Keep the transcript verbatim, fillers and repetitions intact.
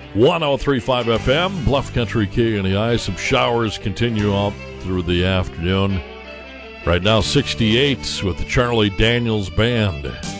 one oh three point five F M, Bluff Country K N E I. Some showers continue up through the afternoon. Right now, sixty-eight with the Charlie Daniels Band.